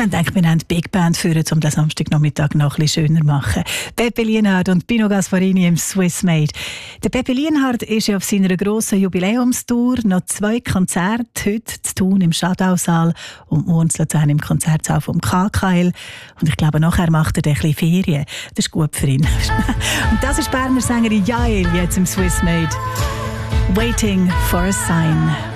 wir denken, wir haben die Big Band führen, um den Samstagnachmittag noch ein bisschen schöner zu machen. Pepe Lienhard und Pino Gasparini im Swiss Made. Der Pepe Lienhard ist ja auf seiner grossen Jubiläumstour. Noch 2 Konzerte heute zu tun im Schadausaal und morgen im Konzertsaal vom KKL. Und ich glaube, nachher macht er ein bisschen Ferien. Das ist gut für ihn. Und das ist Berner Sängerin Jael, jetzt im Swiss Made. Waiting for a Sign.